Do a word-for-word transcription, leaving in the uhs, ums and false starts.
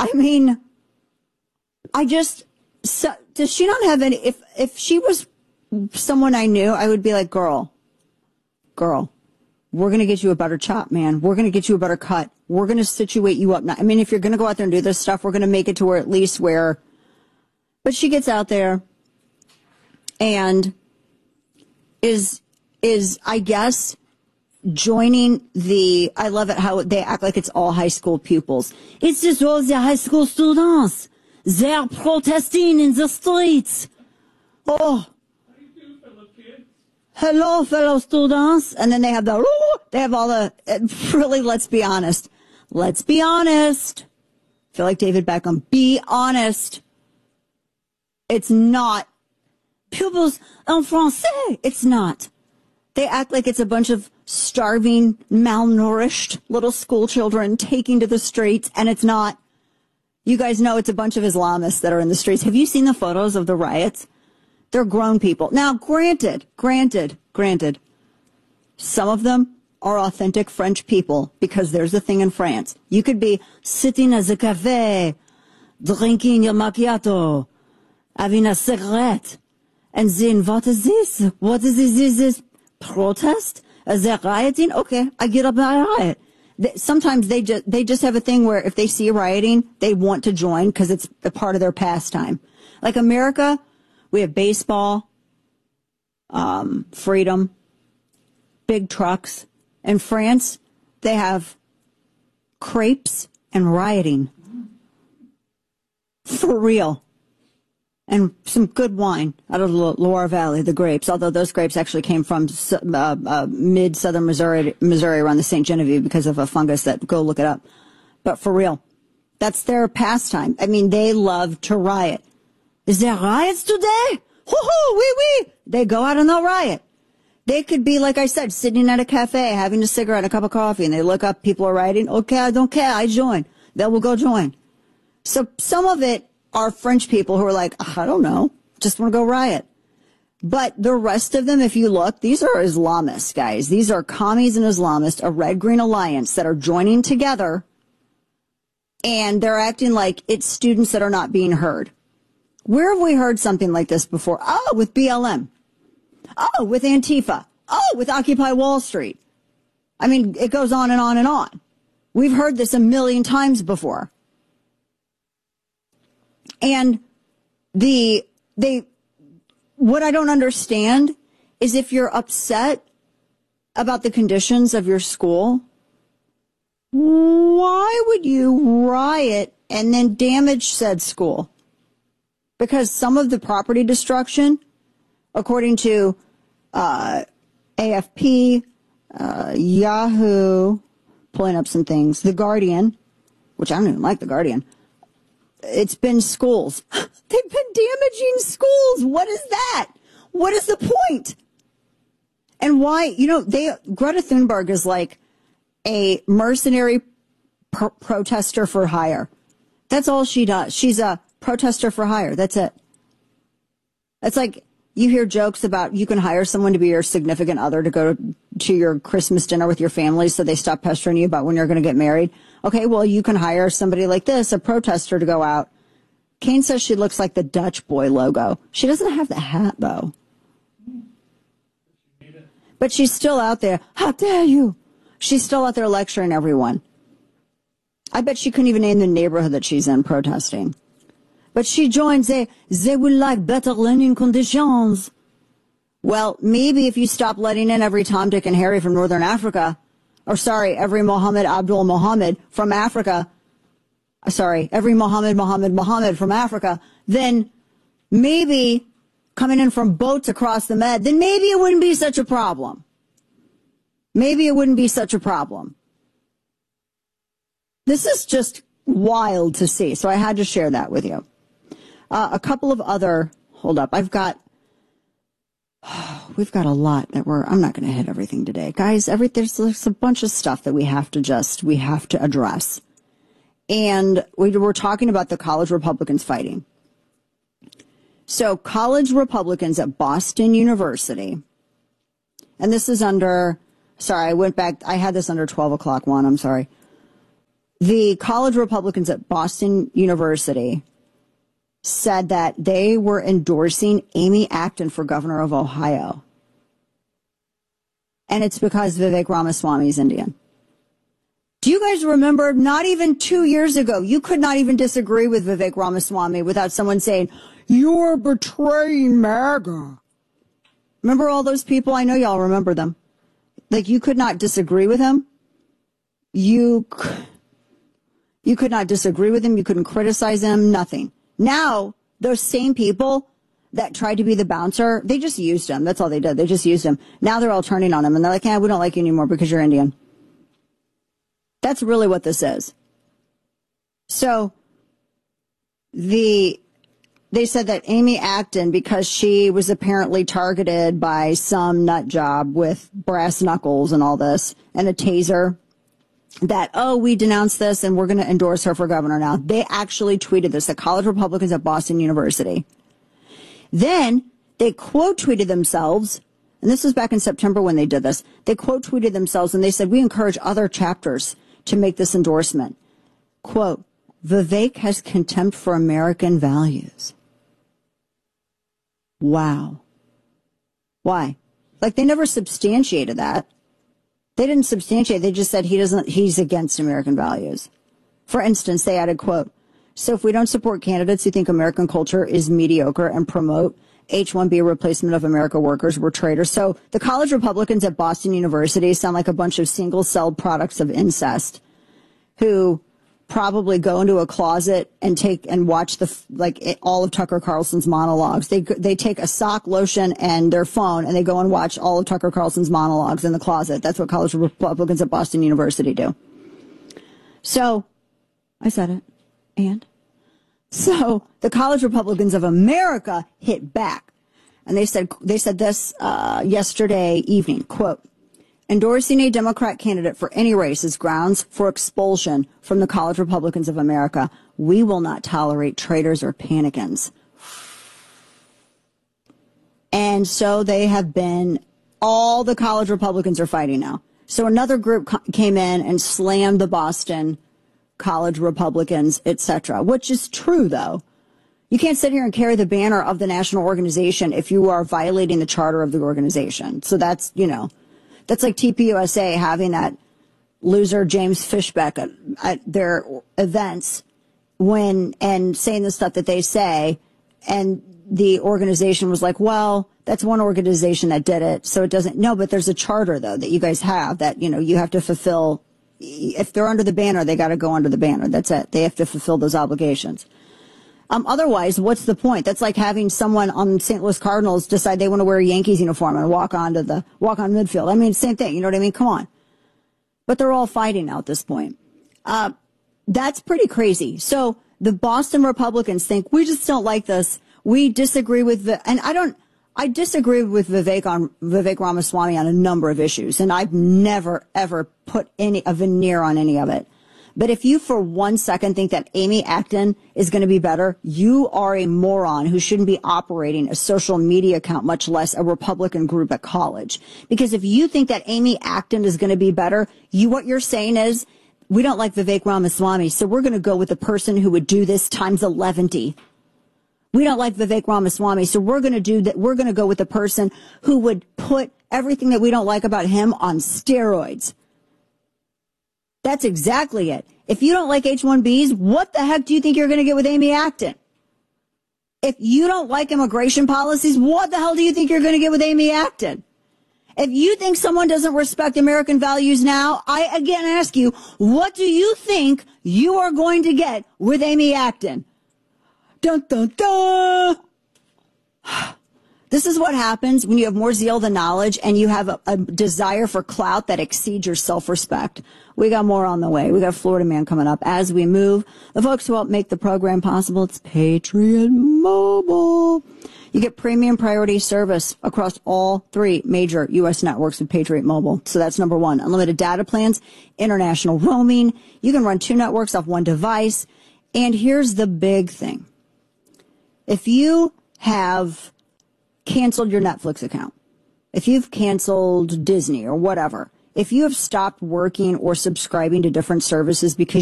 I mean, I just, so, does she not have any, if, if she was someone I knew, I would be like, girl, girl, we're going to get you a better chop, man. We're going to get you a better cut. We're going to situate you up. I mean, if you're going to go out there and do this stuff, we're going to make it to where at least where, but she gets out there and is, is, I guess, joining the, I love it how they act like it's all high school pupils. It's just all the high school students. They're protesting in the streets. Oh. Hello, fellow students. And then they have the, they have all the, really, let's be honest. Let's be honest. I feel like David Beckham. Be honest. It's not. Pupils en français. It's not. They act like it's a bunch of starving, malnourished little school children taking to the streets, and it's not. You guys know it's a bunch of Islamists that are in the streets. Have you seen the photos of the riots? They're grown people. Now, granted, granted, granted, some of them are authentic French people, because there's a thing in France. You could be sitting at a cafe, drinking your macchiato, having a cigarette, and saying, what is this? What is this? Is this protest? Is that rioting? Okay, I get up and I riot. They, sometimes they just, they just have a thing where if they see rioting, they want to join because it's a part of their pastime. Like America, we have baseball, um, freedom, big trucks. In France, they have crepes and rioting. For real. And some good wine out of the Loire Valley, the grapes, although those grapes actually came from uh, uh, mid-southern Missouri, Missouri around the Saint Genevieve because of a fungus that, go look it up. But for real, that's their pastime. I mean, they love to riot. Is there riots today? Hoo-hoo, wee-wee. They go out and they'll riot. They could be, like I said, sitting at a cafe, having a cigarette, a cup of coffee, and they look up, people are rioting. Okay, I don't care, I join. They will go join. So some of it are French people who are like, I don't know, just want to go riot. But the rest of them, if you look, these are Islamists, guys. These are commies and Islamists, a red-green alliance that are joining together, and they're acting like it's students that are not being heard. Where have we heard something like this before? Oh, with B L M. Oh, with Antifa. Oh, with Occupy Wall Street. I mean, it goes on and on and on. We've heard this a million times before. And the, they, what I don't understand is if you're upset about the conditions of your school, why would you riot and then damage said school? Because some of the property destruction, according to uh, A F P, uh, Yahoo, pulling up some things, The Guardian, which I don't even like The Guardian, it's been schools. They've been damaging schools. What is that? What is the point? And why, you know, they, Greta Thunberg is like a mercenary pro- protester for hire. That's all she does. She's a protester for hire. That's it. It's like you hear jokes about you can hire someone to be your significant other to go to your Christmas dinner with your family so they stop pestering you about when you're going to get married. Okay, well, you can hire somebody like this, a protester, to go out. Kane says she looks like the Dutch Boy logo. She doesn't have the hat, though. But she's still out there. How dare you? She's still out there lecturing everyone. I bet she couldn't even name the neighborhood that she's in protesting. But she joins a, they will like better learning conditions. Well, maybe if you stop letting in every Tom, Dick, and Harry from Northern Africa, or sorry, every Mohammed Abdul Mohammed from Africa, sorry, every Mohammed Mohammed Mohammed from Africa, then maybe coming in from boats across the Med, then maybe it wouldn't be such a problem. Maybe it wouldn't be such a problem. This is just wild to see, so I had to share that with you. Uh, a couple of other, hold up, I've got, oh, we've got a lot that we're, I'm not going to hit everything today. Guys, every, there's, there's a bunch of stuff that we have to just, we have to address. And we were talking about the college Republicans fighting. So college Republicans at Boston University, and this is under, sorry, I went back, I had this under twelve o'clock one, I'm sorry. the college Republicans at Boston University said that they were endorsing Amy Acton for governor of Ohio. And it's because Vivek Ramaswamy is Indian. Do you guys remember, not even two years ago, you could not even disagree with Vivek Ramaswamy without someone saying, you're betraying MAGA. Remember all those people? I know y'all remember them. Like, you could not disagree with him. You, you could not disagree with him. You couldn't criticize him. Nothing. Now, those same people that tried to be the bouncer, they just used him. That's all they did. They just used him. Now they're all turning on him, and they're like, yeah, we don't like you anymore because you're Indian. That's really what this is. So the they said that Amy Acton, because she was apparently targeted by some nut job with brass knuckles and all this and a taser, that, oh, we denounce this and we're going to endorse her for governor now. They actually tweeted this, the college Republicans at Boston University. Then they quote tweeted themselves, and this was back in September when they did this. They quote tweeted themselves and they said, we encourage other chapters to make this endorsement. Quote, Vivek has contempt for American values. Wow. Why? Like, they never substantiated that. They didn't substantiate. They just said he doesn't, he's against American values. For instance, they added, quote, so if we don't support candidates who think American culture is mediocre and promote H one B replacement of American workers, we're traitors. So the college Republicans at Boston University sound like a bunch of single-celled products of incest who probably go into a closet and take and watch the like all of Tucker Carlson's monologues. They they take a sock, lotion, and their phone, and they go and watch all of Tucker Carlson's monologues in the closet. That's what college Republicans at Boston University do. So, I said it. And? So, the college Republicans of America hit back. And they said they said this uh, yesterday evening, quote, endorsing a Democrat candidate for any race is grounds for expulsion from the college Republicans of America. We will not tolerate traitors or panicans. And so they have been, all the college Republicans are fighting now. So another group co- came in and slammed the Boston college Republicans, et cetera, which is true, though. You can't sit here and carry the banner of the national organization if you are violating the charter of the organization. So that's, you know, that's like T P U S A having that loser James Fishbeck at, at their events when and saying the stuff that they say, and the organization was like, well, that's one organization that did it, so it doesn't. No, but there's a charter, though, that you guys have that, you know, you have to fulfill. If they're under the banner, they got to go under the banner. That's it. They have to fulfill those obligations. Um, otherwise, what's the point? That's like having someone on Saint Louis Cardinals decide they want to wear a Yankees uniform and walk onto the walk on midfield. I mean, same thing. You know what I mean? Come on. But they're all fighting now at this point. Uh, that's pretty crazy. So the Boston Republicans think we just don't like this. We disagree with the, and I don't. I disagree with Vivek on Vivek Ramaswamy on a number of issues, and I've never ever put any a veneer on any of it. But if you for one second think that Amy Acton is going to be better, you are a moron who shouldn't be operating a social media account, much less a Republican group at college. Because if you think that Amy Acton is going to be better, you what you're saying is, we don't like Vivek Ramaswamy, so we're going to go with the person who would do this times eleven. We don't like Vivek Ramaswamy, so we're going to do that. We're going to go with the person who would put everything that we don't like about him on steroids. That's exactly it. If you don't like H one Bs, what the heck do you think you're going to get with Amy Acton? If you don't like immigration policies, what the hell do you think you're going to get with Amy Acton? If you think someone doesn't respect American values now, I again ask you, what do you think you are going to get with Amy Acton? Dun, dun, dun. This is what happens when you have more zeal than knowledge and you have a, a desire for clout that exceeds your self-respect. We got more on the way. We got Florida Man coming up as we move. The folks who help make the program possible, it's Patriot Mobile. You get premium priority service across all three major U S networks with Patriot Mobile. So that's number one. Unlimited data plans, international roaming. You can run two networks off one device. And here's the big thing. If you have canceled your Netflix account, if you've canceled Disney or whatever, if you have stopped working or subscribing to different services because